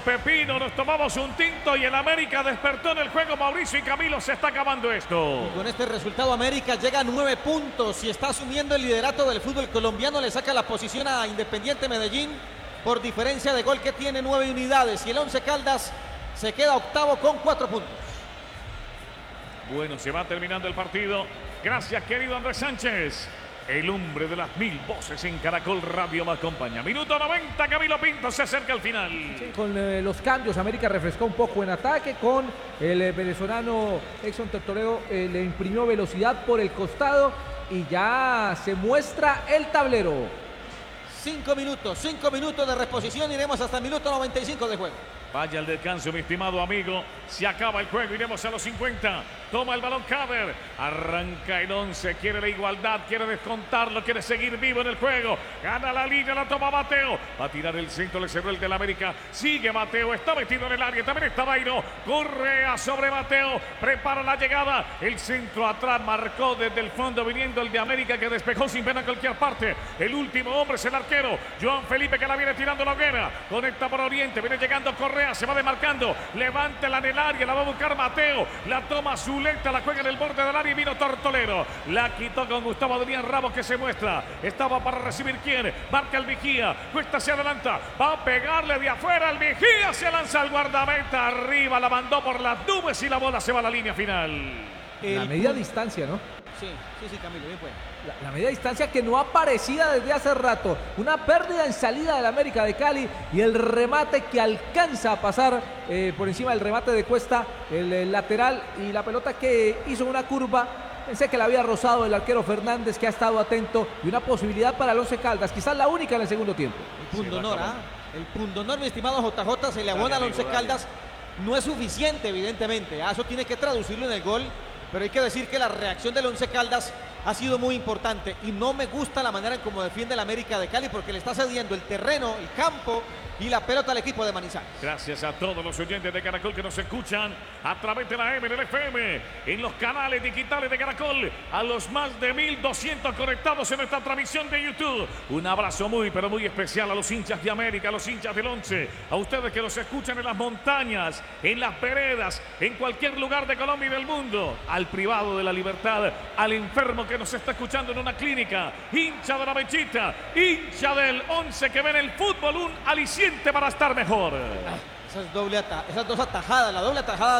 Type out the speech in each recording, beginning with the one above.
pepino, nos tomamos un tinto y el América despertó en el juego. Mauricio y Camilo, se está acabando esto. Y con este resultado América llega a 9 puntos y está asumiendo el liderato del fútbol colombiano. Le saca la posición a Independiente Medellín por diferencia de gol, que tiene 9 unidades. Y el Once Caldas se queda octavo con 4 puntos. Bueno, se va terminando el partido. Gracias, querido Andrés Sánchez. El hombre de las 1000 voces en Caracol Radio me acompaña. Minuto 90, Camilo Pinto se acerca al final. Sí, con los cambios, América refrescó un poco en ataque. Con el venezolano Exxon Tortoreo le imprimió velocidad por el costado y ya se muestra el tablero. 5 minutos de reposición. Iremos hasta el minuto 95 de juego. Vaya el descanso, mi estimado amigo. Se acaba el juego, iremos a los 50. Toma el balón Cader. Arranca el 11, quiere la igualdad, quiere descontarlo, quiere seguir vivo en el juego. Gana la línea, la toma Mateo. Va a tirar el centro, le cerró el del América. Sigue Mateo, está metido en el área. También está Dairo. Correa sobre Mateo. Prepara la llegada. El centro atrás marcó desde el fondo, viniendo el de América, que despejó sin pena a cualquier parte. El último hombre es el arquero Joan Felipe, que la viene tirando la hoguera. Conecta por Oriente, viene llegando Correa. Se va demarcando, levántela en el área, la va a buscar Mateo, la toma Zuleta, la juega en el borde del área y vino Tortolero, la quitó con Gustavo Adrián Ramos, que se muestra, estaba para recibir quién, marca el Vigía, Cuesta se adelanta, va a pegarle de afuera, el Vigía se lanza al guardameta, arriba la mandó por las nubes y la bola se va a la línea final. La media distancia, ¿no? Sí, Camilo, bien pues. La media distancia que no aparecía desde hace rato. Una pérdida en salida del América de Cali y el remate que alcanza a pasar por encima del remate de Cuesta, el lateral, y la pelota que hizo una curva. Pensé que la había rozado el arquero Fernández, que ha estado atento, y una posibilidad para el Once Caldas, quizás la única en el segundo tiempo. El pundonor, el pundonor, mi estimado JJ, se le abona al Once Caldas. No es suficiente, evidentemente. Eso tiene que traducirlo en el gol. Pero hay que decir que la reacción del Once Caldas ha sido muy importante y no me gusta la manera en cómo defiende el América de Cali, porque le está cediendo el terreno, el campo y la pelota al equipo de Manizales. Gracias a todos los oyentes de Caracol que nos escuchan a través de la M, del FM, en los canales digitales de Caracol, a los más de 1200 conectados en esta transmisión de YouTube. Un abrazo muy, pero muy especial a los hinchas de América, a los hinchas del Once, a ustedes que nos escuchan en las montañas, en las veredas, en cualquier lugar de Colombia y del mundo, al privado de la libertad, al enfermo que nos está escuchando en una clínica, hincha de la Mechita, hincha del Once, que ven el fútbol un aliciente para estar mejor. Esas dos atajadas, la doble atajada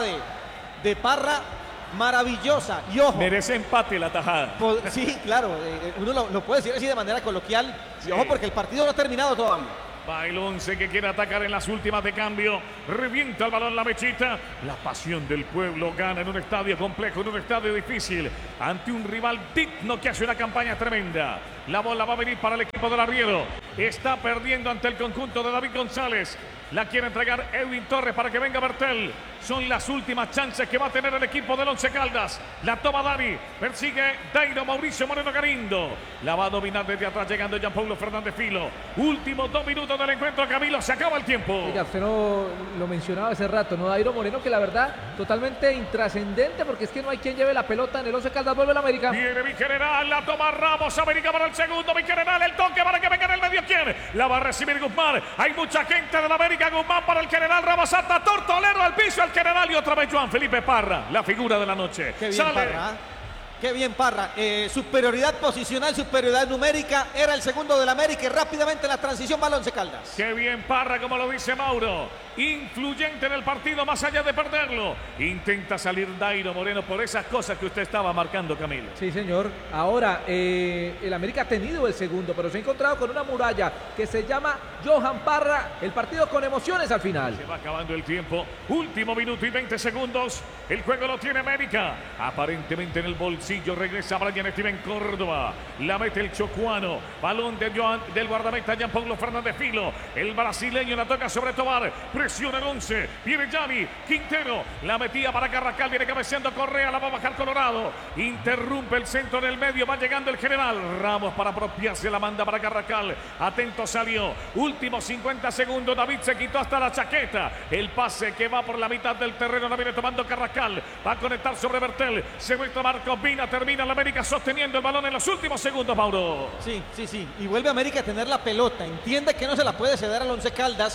de Parra, maravillosa. Y ojo, merece empate la tajada. Sí, claro, uno lo puede decir así de manera coloquial. Sí. Y ojo, porque el partido no ha terminado todavía. Va el Once, que quiere atacar en las últimas de cambio. Revienta el balón la Mechita. La pasión del pueblo gana en un estadio complejo, en un estadio difícil, ante un rival digno que hace una campaña tremenda. La bola va a venir para el equipo del arriero. Está perdiendo ante el conjunto de David González. La quiere entregar Edwin Torres para que venga Bertel. Son las últimas chances que va a tener el equipo del Once Caldas. La toma Dani. Persigue Dairo Mauricio Moreno Galindo. La va a dominar desde atrás, llegando Jean Paulo Fernández Filo. Últimos 2 minutos del encuentro, Camilo. Se acaba el tiempo. Oiga, usted no lo mencionaba hace rato, ¿no? Dairo Moreno, que la verdad, totalmente intrascendente, porque es que no hay quien lleve la pelota en el Once Caldas. Vuelve el América. Viene mi general, la toma Ramos. América para el segundo. Mi general, el toque para que venga en el medio. ¿Quién? La va a recibir Guzmán. Hay mucha gente de la América. Guzmán para el general. Ramos hasta Tortolero al piso. El general y otra vez Joan Felipe Parra, la figura de la noche. Qué bien, Parra. Qué bien, Parra. Superioridad posicional, superioridad numérica. Era el segundo del América y rápidamente la transición va al Once Caldas. Qué bien, Parra, como lo dice Mauro. Influyente en el partido, más allá de perderlo. Intenta salir Dairo Moreno por esas cosas que usted estaba marcando, Camilo. Sí, señor. Ahora, el América ha tenido el segundo, pero se ha encontrado con una muralla que se llama Johan Parra. El partido con emociones al final. Se va acabando el tiempo. Último minuto y 20 segundos. El juego lo tiene América. Aparentemente en el bolsillo regresa Brian Steven Córdoba. La mete el chocuano. Balón del guardameta Jean Paulo Fernández Filo. El brasileño la toca sobre Tobar. Presiona el 11. Viene Gianni Quintero. La metía para Carrascal. Viene cabeceando Correa. La va a bajar Colorado. Interrumpe el centro en el medio. Va llegando el general Ramos para apropiarse. La manda para Carrascal. Atento salió. Últimos 50 segundos. David se quitó hasta la chaqueta. El pase que va por la mitad del terreno. La viene tomando Carrascal. Va a conectar sobre Bertel. Se muestra Marcos Vina. Termina la América sosteniendo el balón en los últimos segundos, Mauro. Sí. Y vuelve América a tener la pelota. Entiende que no se la puede ceder al Once Caldas.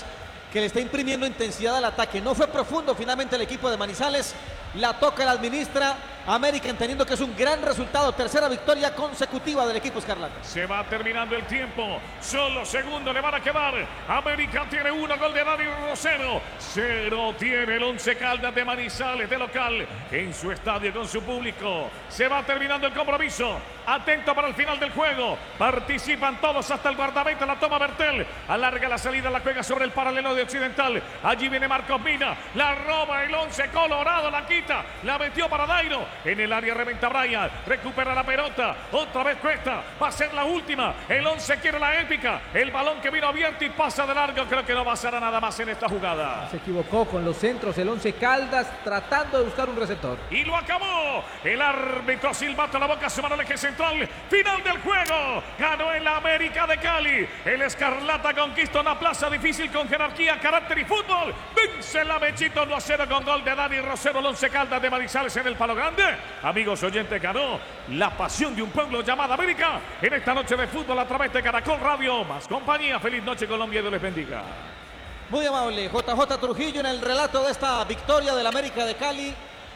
que le está imprimiendo intensidad al ataque. No fue profundo finalmente el equipo de Manizales. La toca, la administra América, entendiendo que es un gran resultado. Tercera victoria consecutiva del equipo escarlata. Se va terminando el tiempo. Solo segundos le van a quedar. América tiene 1, gol de Dani Rosero. 0 tiene el Once Caldas de Manizales de local en su estadio con su público. Se va terminando el compromiso. Atento para el final del juego. Participan todos hasta el guardameta. La toma Bertel. Alarga la salida, la juega sobre el paralelo de Occidental. Allí viene Marcos Mina. La roba el Once Colorado. La quita. La metió para Dairo. En el área reventa Brian. Recupera la pelota. Otra vez Cuesta. Va a ser la última. El Once quiere la épica. El balón que vino abierto y pasa de largo. Creo que no pasará nada más en esta jugada. Se equivocó con los centros el Once Caldas tratando de buscar un receptor. Y lo acabó. El árbitro silbato a la boca, se mano al eje central. Final del juego. Ganó el América de Cali. El Escarlata conquista una plaza difícil con jerarquía, carácter y fútbol. Vence la Mechito 1-0 con gol de Dani Rosero. El Once Caldas de Manizales en el Palo Grande. Amigos oyentes, ganó la pasión de un pueblo llamado América en esta noche de fútbol a través de Caracol Radio. Más compañía. Feliz noche, Colombia, y Dios les bendiga. Muy amable, JJ Trujillo en el relato de esta victoria del América de Cali.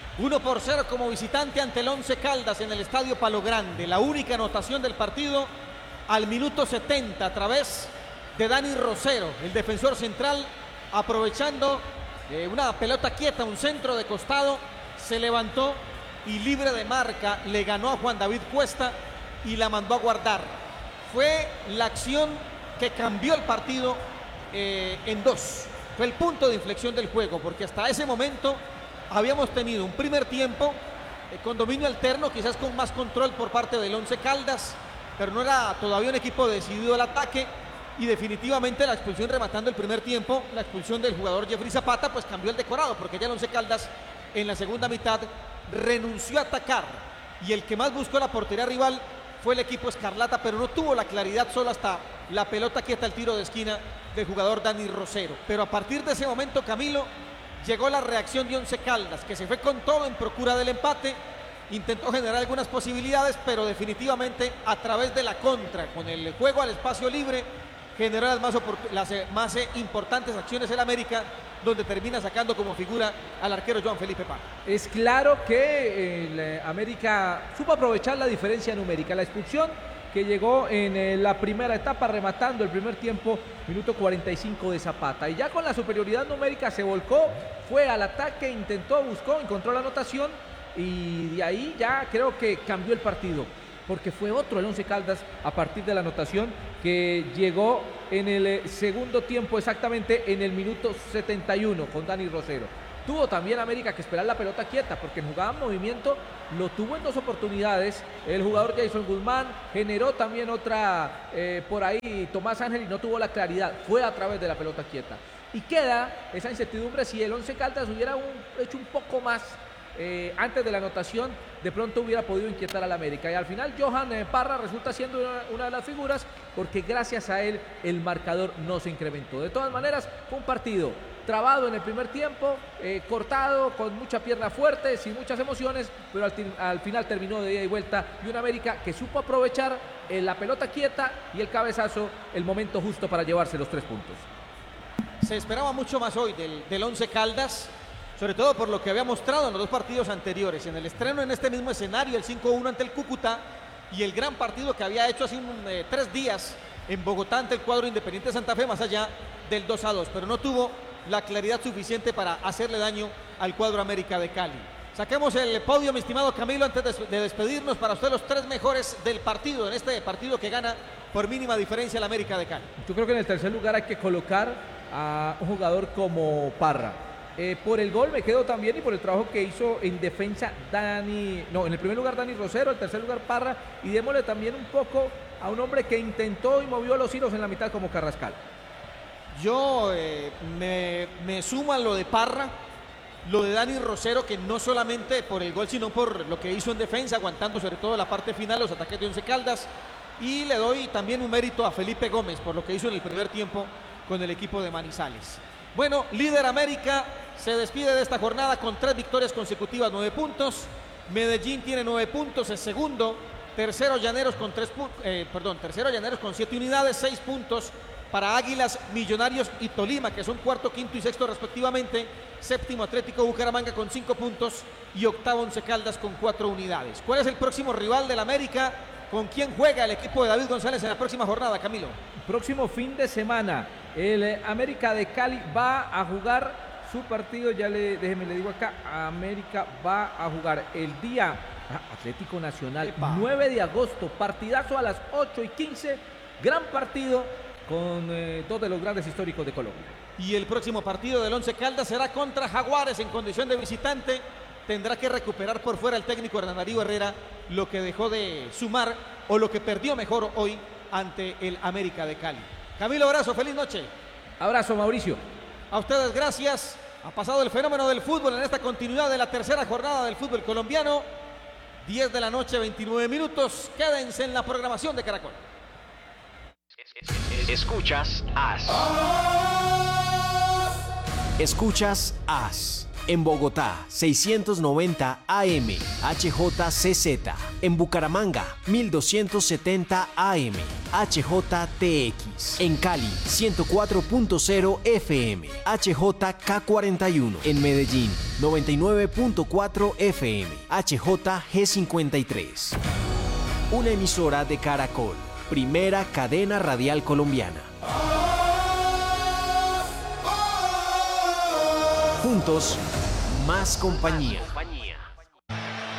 1-0 como visitante ante el Once Caldas en el Estadio Palo Grande. La única anotación del partido al minuto 70 a través de Dani Rosero, el defensor central, aprovechando una pelota quieta, un centro de costado, se levantó y libre de marca le ganó a Juan David Cuesta y la mandó a guardar. Fue la acción que cambió el partido en dos. Fue el punto de inflexión del juego, porque hasta ese momento habíamos tenido un primer tiempo con dominio alterno, quizás con más control por parte del Once Caldas, pero no era todavía un equipo decidido al ataque. Y definitivamente la expulsión rematando el primer tiempo, la expulsión del jugador Jeffrey Zapata, pues cambió el decorado, porque ya el Once Caldas en la segunda mitad renunció a atacar, y el que más buscó la portería rival fue el equipo escarlata, pero no tuvo la claridad, solo hasta la pelota quieta, el tiro de esquina del jugador Dani Rosero. Pero a partir de ese momento, Camilo, llegó la reacción de Once Caldas, que se fue con todo en procura del empate, intentó generar algunas posibilidades, pero definitivamente a través de la contra, con el juego al espacio libre, generó las más importantes acciones en América, donde termina sacando como figura al arquero Joan Felipe Parra. Es claro que el América supo aprovechar la diferencia numérica. La expulsión que llegó en la primera etapa, rematando el primer tiempo, minuto 45 de Zapata. Y ya con la superioridad numérica se volcó, fue al ataque, intentó, buscó, encontró la anotación y de ahí ya creo que cambió el partido, porque fue otro el Once Caldas a partir de la anotación que llegó en el segundo tiempo, exactamente en el minuto 71 con Dani Rosero. Tuvo también América que esperar la pelota quieta, porque en jugada en movimiento lo tuvo en dos oportunidades. El jugador Jason Guzmán generó también otra por ahí Tomás Ángel y no tuvo la claridad, fue a través de la pelota quieta. Y queda esa incertidumbre si el Once Caldas hubiera hecho un poco más antes de la anotación, de pronto hubiera podido inquietar al América. Y al final Johan Parra resulta siendo una de las figuras, porque gracias a él el marcador no se incrementó. De todas maneras, fue un partido trabado en el primer tiempo, cortado, con mucha pierna fuerte, sin muchas emociones, pero al final terminó de ida y vuelta, y un América que supo aprovechar la pelota quieta y el cabezazo, el momento justo para llevarse los 3 puntos. Se esperaba mucho más hoy del Once Caldas, sobre todo por lo que había mostrado en los 2 partidos anteriores, en el estreno en este mismo escenario, el 5-1 ante el Cúcuta, y el gran partido que había hecho hace 3 días en Bogotá ante el cuadro Independiente Santa Fe, más allá del 2-2, pero no tuvo la claridad suficiente para hacerle daño al cuadro América de Cali. Saquemos el podio, mi estimado Camilo, antes de despedirnos. Para usted, los 3 mejores del partido, en este partido que gana por mínima diferencia el América de Cali. Yo creo que en el tercer lugar hay que colocar a un jugador como Parra. Por el gol me quedo también, y por el trabajo que hizo en defensa en el primer lugar Dani Rosero, en el tercer lugar Parra, y démosle también un poco a un hombre que intentó y movió los hilos en la mitad como Carrascal. Yo me sumo a lo de Parra, lo de Dani Rosero, que no solamente por el gol, sino por lo que hizo en defensa, aguantando sobre todo la parte final, los ataques de Once Caldas, y le doy también un mérito a Felipe Gómez por lo que hizo en el primer tiempo con el equipo de Manizales. Bueno, líder América se despide de esta jornada con 3 victorias consecutivas, 9 puntos. Medellín tiene 9 puntos, es segundo. Tercero Llaneros con 7 unidades, 6 puntos. para Águilas, Millonarios y Tolima, que son cuarto, quinto y sexto respectivamente. Séptimo Atlético Bucaramanga con 5 puntos y octavo Once Caldas con 4 unidades. ¿Cuál es el próximo rival del América? ¿Con quién juega el equipo de David González en la próxima jornada, Camilo? Próximo fin de semana, el América de Cali va a jugar su partido, déjeme le digo acá, América va a jugar el día Atlético Nacional, 9 de agosto, partidazo a las 8:15, gran partido con dos de los grandes históricos de Colombia. Y el próximo partido del Once Caldas será contra Jaguares en condición de visitante. Tendrá que recuperar por fuera el técnico Hernán Darío Herrera lo que dejó de sumar o lo que perdió mejor hoy ante el América de Cali. Camilo, abrazo, feliz noche. Abrazo, Mauricio. A ustedes gracias. Ha pasado el fenómeno del fútbol en esta continuidad de la tercera jornada del fútbol colombiano. 10 de la noche, 29 minutos. Quédense en la programación de Caracol. Escuchas AS. Escuchas AS. En Bogotá, 690 AM, HJCZ. En Bucaramanga, 1270 AM, HJTX. En Cali, 104.0 FM, HJK41. En Medellín, 99.4 FM, HJG53. Una emisora de Caracol, primera cadena radial colombiana. Juntos, más compañía.